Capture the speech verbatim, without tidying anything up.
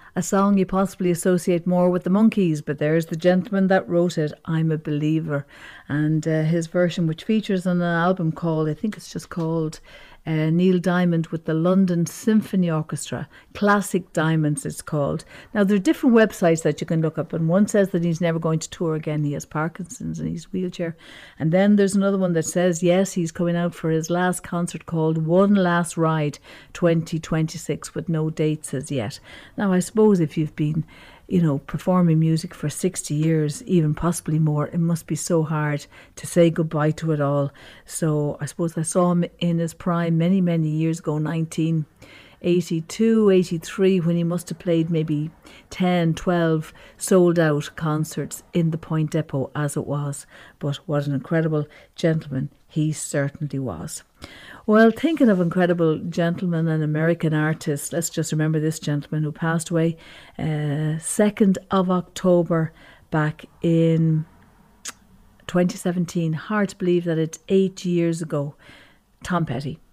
A song you possibly associate more with the Monkees, but there's the gentleman that wrote it, I'm a Believer. And uh, his version, which features on an album called, I think it's just called uh, Neil Diamond with the London Symphony Orchestra. Classic Diamonds, it's called. Now, there are different websites that you can look up, and one says that he's never going to tour again. He has Parkinson's and he's wheelchair. And then there's another one that says, yes, he's coming out for his last concert called One Last Ride twenty twenty-six, with no dates as yet. Now, I suppose if you've been, you know, performing music for sixty years, even possibly more, it must be so hard to say goodbye to it all. So I suppose I saw him in his prime many, many years ago, nineteen eighty-two, eighty-three, when he must have played maybe ten, twelve sold out concerts in the Point Depot as it was. But what an incredible gentleman he certainly was. Well, thinking of incredible gentlemen and American artists, let's just remember this gentleman who passed away uh, second of October back in twenty seventeen. Hard to believe that it's eight years ago. Tom Petty.